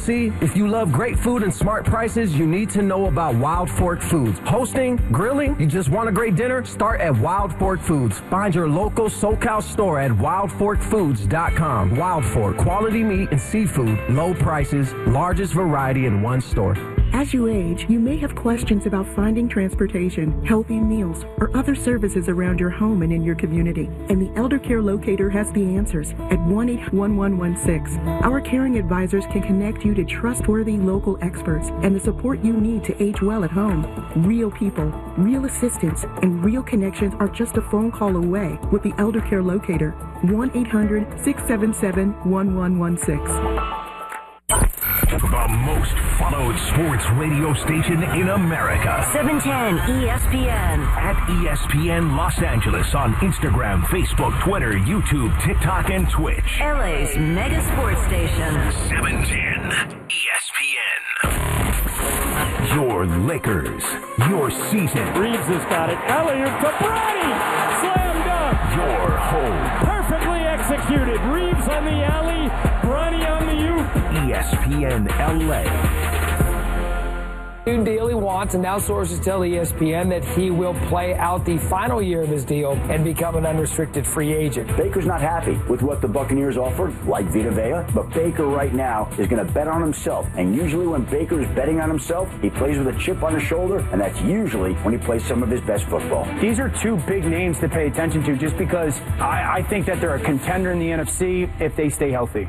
LLC. If you love great food and smart prices, you need to know about Wild Fork Foods. Hosting, grilling, you just want a great dinner? Start at Wild Fork Foods. Find your local SoCal store at wildforkfoods.com. Wild Fork, quality meat and seafood, low prices, largest variety in one store. As you age, you may have questions about finding transportation, healthy meals, or other services around your home and in your community. And the Elder Care Locator has the answers at 1-800-1116. Our caring advisors can connect you to trustworthy local experts and the support you need to age well at home. Real people, real assistance, and real connections are just a phone call away with the Elder Care Locator. 1-800-677-1116. The most followed sports radio station in America. 710 ESPN. At ESPN Los Angeles on Instagram, Facebook, Twitter, YouTube, TikTok, and Twitch. LA's mega sports station. 710 ESPN. Your Lakers. Your season. Reeves has got it. Elliott to Bronny. Slam dunk. Your home. Perfectly executed. Reeves on the alley. Bronny on the U. ESPN LA. New deal he wants, and now sources tell ESPN that he will play out the final year of his deal and become an unrestricted free agent. Baker's not happy with what the Buccaneers offered, like Vita Vea, but Baker right now is going to bet on himself. And usually when Baker is betting on himself, he plays with a chip on his shoulder, and that's usually when he plays some of his best football. These are two big names to pay attention to just because I think that they're a contender in the NFC if they stay healthy.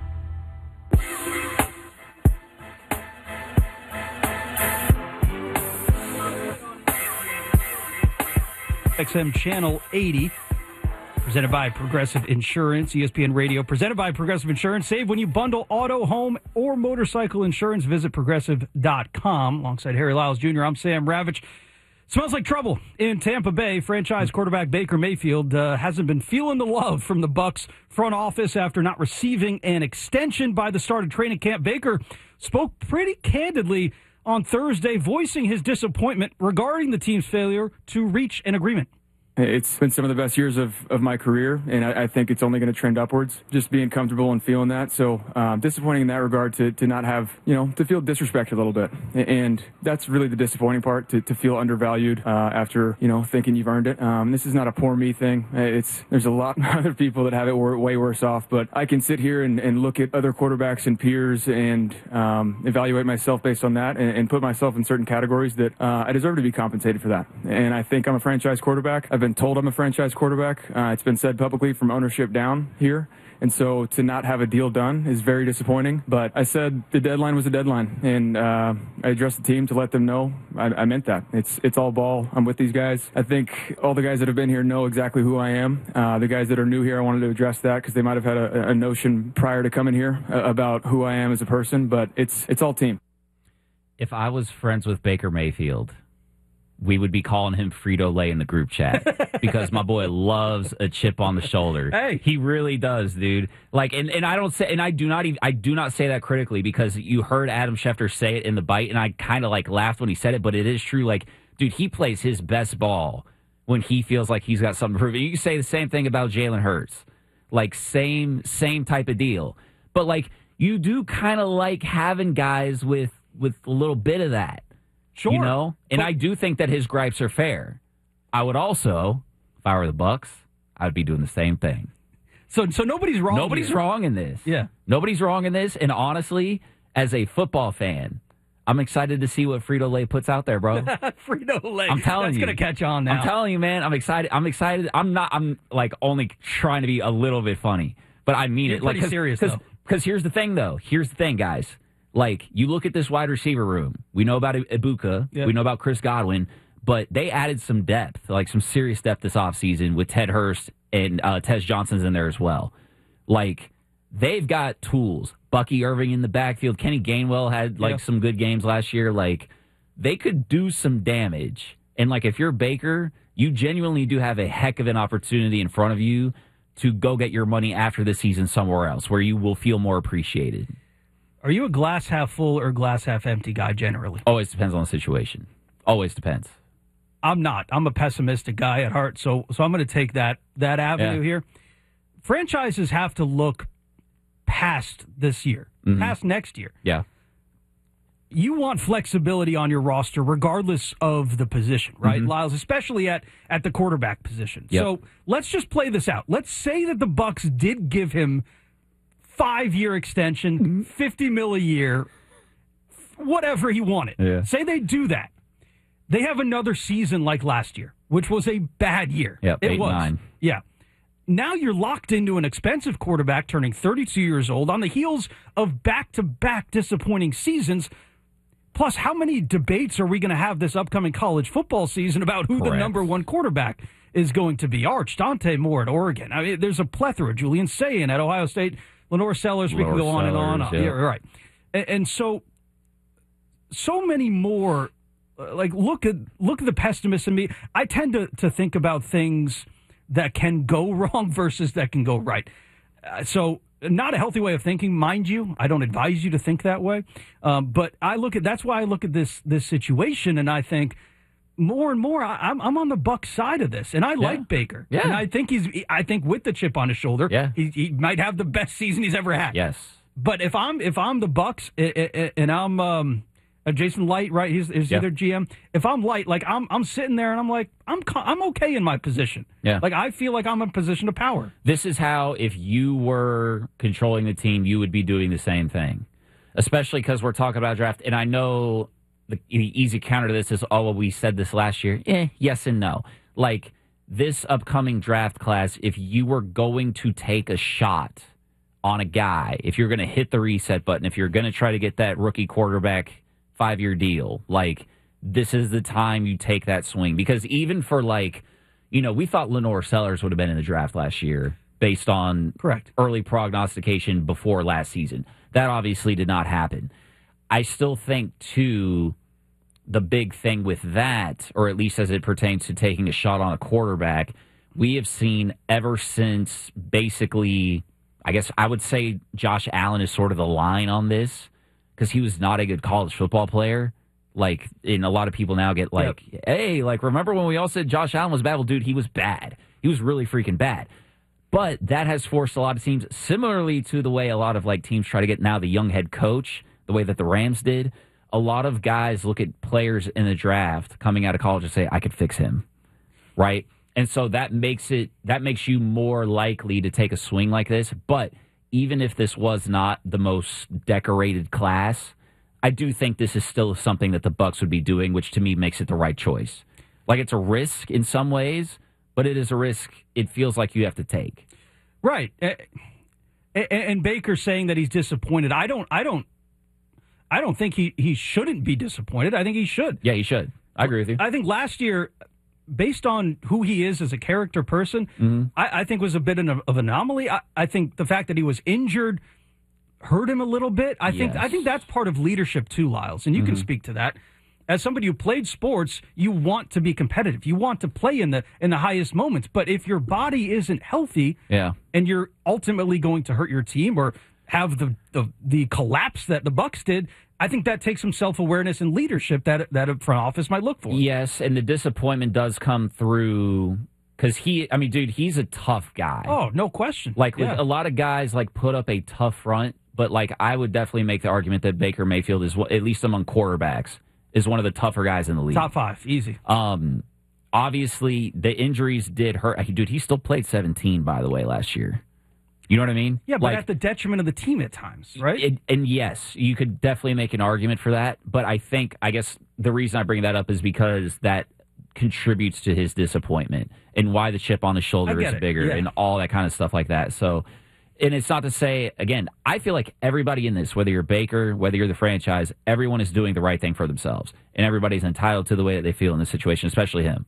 XM Channel 80, presented by Progressive Insurance. ESPN Radio, presented by Progressive Insurance. Save when you bundle auto, home, or motorcycle insurance. Visit Progressive.com. Alongside Harry Lyles Jr., I'm Sam Ravitch. Smells like trouble in Tampa Bay. Franchise quarterback Baker Mayfield hasn't been feeling the love from the Bucs front office after not receiving an extension by the start of training camp. Baker spoke pretty candidly on Thursday, voicing his disappointment regarding the team's failure to reach an agreement. It's been some of the best years of my career, and I think it's only going to trend upwards, just being comfortable and feeling that. So disappointing in that regard to not have, to feel disrespected a little bit. And that's really the disappointing part, to feel undervalued after, thinking you've earned it. This is not a poor me thing. There's a lot of other people that have it way worse off, but I can sit here and look at other quarterbacks and peers and evaluate myself based on that and put myself in certain categories that I deserve to be compensated for that. And I think I'm a franchise quarterback. I've been told I'm a franchise quarterback. It's been said publicly from ownership down here. And so to not have a deal done is very disappointing. But I said the deadline was a deadline. And I addressed the team to let them know I meant that. It's all ball. I'm with these guys. I think all the guys that have been here know exactly who I am. The guys that are new here, I wanted to address that because they might have had a notion prior to coming here about who I am as a person. But it's all team. If I was friends with Baker Mayfield, we would be calling him Frito-Lay in the group chat because my boy loves a chip on the shoulder. Hey, he really does, dude. Like, and I don't say, and I do not say that critically because you heard Adam Schefter say it in the bite, and I kind of like laughed when he said it, but it is true. Like, dude, he plays his best ball when he feels like he's got something to prove. And you can say the same thing about Jalen Hurts, like same type of deal. But like, you do kind of like having guys with a little bit of that. Sure. And I do think that his gripes are fair. I would also, if I were the Bucs, I would be doing the same thing. So nobody's wrong. Nobody's wrong in this. Yeah. Nobody's wrong in this. And honestly, as a football fan, I'm excited to see what Frito-Lay puts out there, bro. Frito-Lay. I'm telling That's you. going to catch on now. I'm telling you, man. I'm excited. I'm like only trying to be a little bit funny, but I mean You're it. Pretty like, serious, though. Because here's the thing, though. Here's the thing, guys. Like, you look at this wide receiver room. We know about Ibuka. Yep. We know about Chris Godwin. But they added some depth, like some serious depth this offseason with Ted Hurst and Tez Johnson's in there as well. Like, they've got tools. Bucky Irving in the backfield. Kenny Gainwell had, some good games last year. Like, they could do some damage. And, like, if you're Baker, you genuinely do have a heck of an opportunity in front of you to go get your money after the season somewhere else where you will feel more appreciated. Are you a glass half full or glass half empty guy generally? Always depends on the situation. Always depends. I'm not. I'm a pessimistic guy at heart, so I'm going to take that avenue here. Franchises have to look past this year, past next year. Yeah. You want flexibility on your roster regardless of the position, right, Lyles, especially at the quarterback position. Yep. So let's just play this out. Let's say that the Bucs did give him 5-year extension, $50 million a year, whatever he wanted. Yeah. Say they do that. They have another season like last year, which was a bad year. Yep, it 8-9. was. Yeah. Now you're locked into an expensive quarterback turning 32 years old on the heels of back-to-back disappointing seasons. Plus, how many debates are we going to have this upcoming college football season about who the number one quarterback is going to be? Arch, Dante Moore at Oregon. I mean, there's a plethora. Julian Sayin at Ohio State. Lenore Sellers. We can go on and on. Yeah, right. And so many more. Like, look at the pessimist in me. I tend to think about things that can go wrong versus that can go right. So not a healthy way of thinking, mind you. I don't advise you to think that way. But that's why I look at this situation, and I think more and more I'm on the Bucs side of this, and I like Baker. Yeah. And I think with the chip on his shoulder, he might have the best season he's ever had. Yes. But if I'm the Bucs and I'm Jason Light, right? He's either GM. If I'm Light, like I'm sitting there and I'm like I'm okay in my position. Yeah. Like I feel like I'm in a position of power. This is how, if you were controlling the team, you would be doing the same thing. Especially because we're talking about draft, and I know the easy counter to this is, oh, well, we said this last year. Yes and no. Like, this upcoming draft class, if you were going to take a shot on a guy, if you're going to hit the reset button, if you're going to try to get that rookie quarterback 5-year deal, like, this is the time you take that swing. Because even for, like, we thought Lenore Sellers would have been in the draft last year based on early prognostication before last season. That obviously did not happen. I still think, too, the big thing with that, or at least as it pertains to taking a shot on a quarterback, we have seen ever since basically, I guess I would say Josh Allen is sort of the line on this, because he was not a good college football player. Like, and a lot of people now get like, hey, like, remember when we all said Josh Allen was bad? Well, dude, he was bad. He was really freaking bad. But that has forced a lot of teams, similarly to the way a lot of like teams try to get now the young head coach, the way that the Rams did. A lot of guys look at players in the draft coming out of college and say, I could fix him, right? And so that makes you more likely to take a swing like this. But even if this was not the most decorated class, I do think this is still something that the Bucs would be doing, which to me makes it the right choice. Like, it's a risk in some ways, but it is a risk it feels like you have to take. Right. And Baker saying that he's disappointed. I don't think he shouldn't be disappointed. I think he should. Yeah, he should. I agree with you. I think last year, based on who he is as a character person, I think was a bit of an anomaly. I think the fact that he was injured hurt him a little bit. I think that's part of leadership too, Lyles, and you can speak to that. As somebody who played sports, you want to be competitive. You want to play in the highest moments. But if your body isn't healthy, and you're ultimately going to hurt your team or have the collapse that the Bucs did, I think that takes some self-awareness and leadership that a front office might look for. Yes, and the disappointment does come through because he's a tough guy. Oh, no question. Like, with a lot of guys, like, put up a tough front, but, like, I would definitely make the argument that Baker Mayfield is, at least among quarterbacks, is one of the tougher guys in the league. Top 5, easy. Obviously, the injuries did hurt. Dude, he still played 17, by the way, last year. You know what I mean? Yeah, but at the detriment of the team at times, right? And yes, you could definitely make an argument for that. But I guess the reason I bring that up is because that contributes to his disappointment and why the chip on the shoulder is bigger and all that kind of stuff like that. So, and it's not to say, again, I feel like everybody in this, whether you're Baker, whether you're the franchise, everyone is doing the right thing for themselves. And everybody's entitled to the way that they feel in this situation, especially him.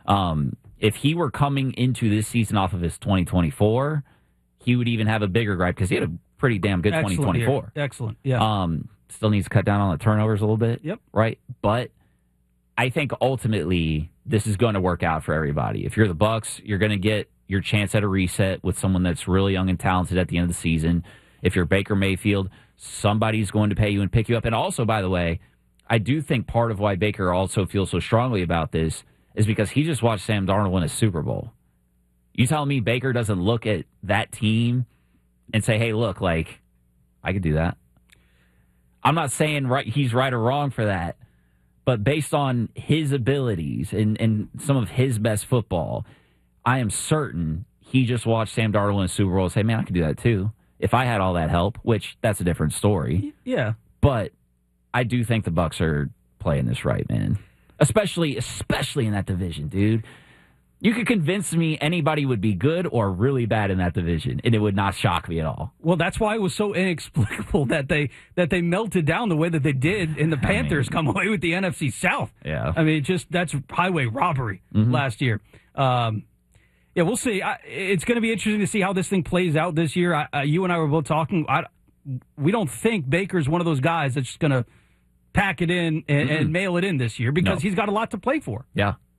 If he were coming into this season off of his 2024, he would even have a bigger gripe because he had a pretty damn good 2024. Excellent, yeah. Still needs to cut down on the turnovers a little bit. Yep. Right? But I think ultimately this is going to work out for everybody. If you're the Bucs, you're going to get your chance at a reset with someone that's really young and talented at the end of the season. If you're Baker Mayfield, somebody's going to pay you and pick you up. And also, by the way, I do think part of why Baker also feels so strongly about this is because he just watched Sam Darnold win a Super Bowl. You telling me Baker doesn't look at that team and say, hey, look, like, I could do that. I'm not saying he's right or wrong for that, but based on his abilities and some of his best football, I am certain he just watched Sam Darnold in a Super Bowl and say, man, I could do that too. If I had all that help, which that's a different story. Yeah. But I do think the Bucs are playing this right, man. Especially in that division, dude. You could convince me anybody would be good or really bad in that division, and it would not shock me at all. Well, that's why it was so inexplicable that they melted down the way that they did, and the Panthers come away with the NFC South. Yeah. I mean, that's highway robbery last year. Yeah, we'll see. It's going to be interesting to see how this thing plays out this year. You and I were both talking. We don't think Baker's one of those guys that's just going to pack it in and mail it in this year because he's got a lot to play for. Yeah.